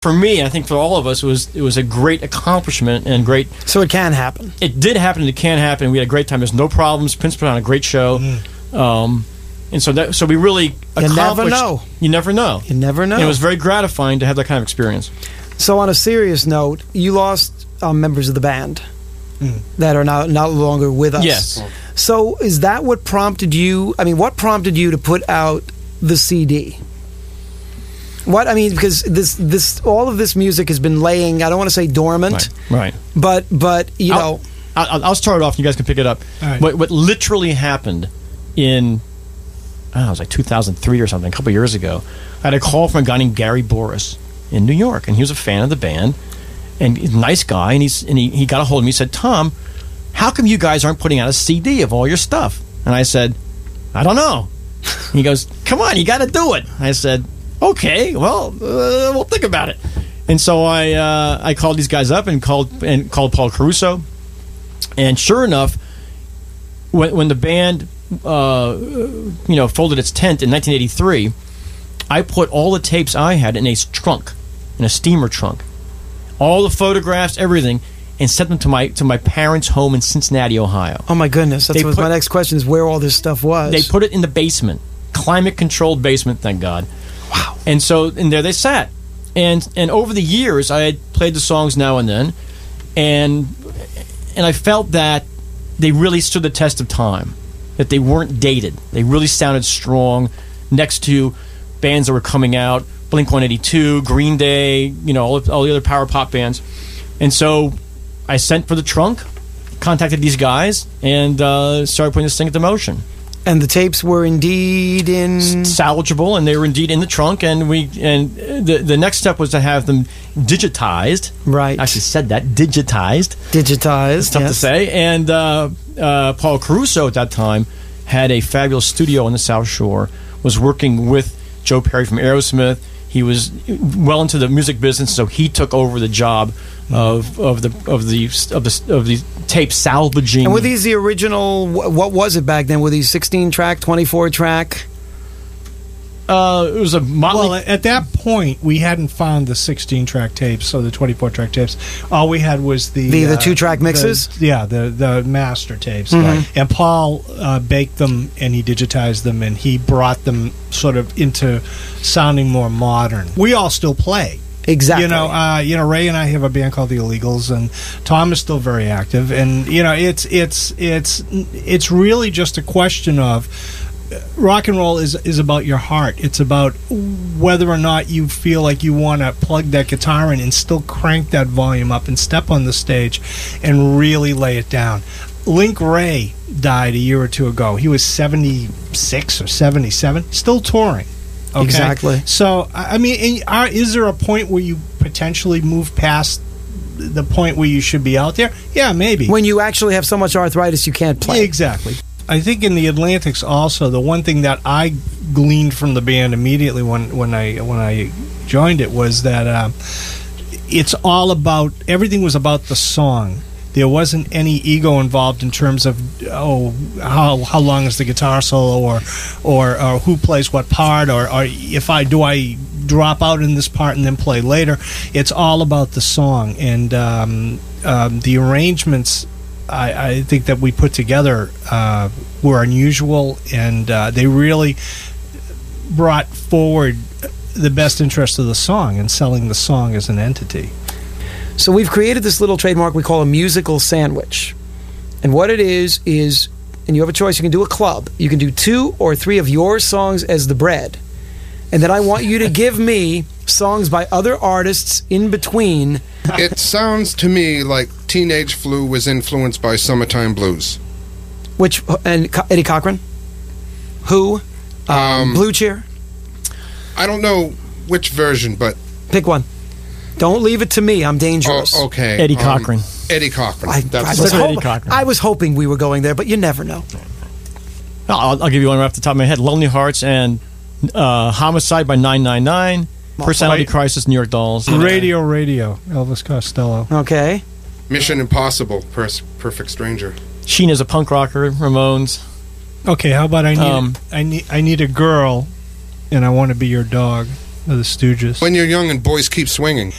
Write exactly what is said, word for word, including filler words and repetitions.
For me, I think for all of us, it was it was a great accomplishment and great. So it can happen. It did happen. It can happen. We had a great time. There's no problems. Prince put on a great show, mm. um, and so that so we really you accomplished. never know. You never know. You never know. And it was very gratifying to have that kind of experience. So on a serious note, you lost um, members of the band mm. that are now no longer with us. Yes. So is that what prompted you? I mean, what prompted you to put out the C D? What I mean, because this, this, all of this music has been laying. I don't want to say dormant, right? right. But, but you I'll, know, I'll, I'll start it off, and you guys can pick it up. Right. What, what literally happened in, I don't know, it was like two thousand three or something, a couple of years ago. I had a call from a guy named Gary Boris in New York, and he was a fan of the band, and he's a nice guy, and he's and he, he got a hold of me. He said, "Tom, how come you guys aren't putting out a C D of all your stuff?" And I said, "I don't know." He goes, "Come on, you got to do it." I said, "Okay, well, uh, we'll think about it." And so I uh, I called these guys up and called and called Paul Caruso, and sure enough, when when the band uh, you know folded its tent in nineteen eighty-three, I put all the tapes I had in a trunk, in a steamer trunk, all the photographs, everything, and sent them to my to my parents' home in Cincinnati, Ohio. oh my goodness, that's They what put- my next question is: where all this stuff was? They put it in the basement, climate-controlled basement, thank God. Wow. And so, and there they sat. And and over the years, I had played the songs now and then, and and I felt that they really stood the test of time, that they weren't dated. They really sounded strong next to bands that were coming out, Blink one eighty-two, Green Day, you know, all, all the other power pop bands. And so I sent for the trunk, contacted these guys, and uh, started putting this thing into motion. And the tapes were indeed in salvageable, and they were indeed in the trunk. And we and the the next step was to have them digitized. Right. I actually said that digitized. Digitized. It's tough yes. to say. And uh, uh, Paul Caruso at that time had a fabulous studio on the South Shore. Was working with Joe Perry from Aerosmith. He was well into the music business, so he took over the job of of the of the of the of the tape salvaging. And were these the original? wh- What was it back then? Were these sixteen track, twenty-four track? Uh, it was a motley. Well, at that point, we hadn't found the sixteen-track tapes or the twenty-four track tapes. All we had was the The- the uh, two-track mixes? the- yeah, the the master tapes. Mhm. And Paul uh, baked them and he digitized them and he brought them sort of into sounding more modern. We all still play. Exactly. You know, uh, you know, Ray and I have a band called the Illegals, and Tom is still very active. And you know, it's it's it's it's really just a question of rock and roll is is about your heart. It's about whether or not you feel like you want to plug that guitar in and still crank that volume up and step on the stage and really lay it down. Link Ray died a year or two ago. He was seventy-six or seventy-seven, still touring. Okay? Exactly. So, I I mean, are, is there a point where you potentially move past the point where you should be out there? Yeah, maybe. When you actually have so much arthritis you can't play. Exactly. I think in the Atlantics also, the one thing that I gleaned from the band immediately when, when I when I joined it was that uh, it's all about, everything was about the song. There wasn't any ego involved in terms of oh how how long is the guitar solo or or, or who plays what part or, or if I do I drop out in this part and then play later. It's all about the song and um, um, the arrangements. I, I think that we put together uh, were unusual and uh, they really brought forward the best interest of the song and selling the song as an entity. So we've created this little trademark we call a musical sandwich. And what it is, is, and you have a choice, you can do a club. You can do two or three of your songs as the bread. And then I want you to give me songs by other artists in between. It sounds to me like Teenage Flu was influenced by Summertime Blues. Which, and Co- Eddie Cochran? Who? Um, Um, Blue Cheer? I don't know which version, but... Pick one. Don't leave it to me. I'm dangerous. Oh, okay. Eddie um, Cochran. Eddie Cochran. I, I, That's was Eddie hope- Cochran. I was hoping we were going there, but you never know. I'll, I'll give you one right off the top of my head. Lonely Hearts and uh, Homicide by nine nine nine. Personality Right. Crisis, New York Dolls. Radio, Radio, Elvis Costello. Okay. Mission Impossible, Pers- Perfect Stranger. Sheena's a punk rocker, Ramones. Okay, how about I need Um, I need I need a girl, and I want to be your dog. of the Stooges. When you're young and boys keep swinging.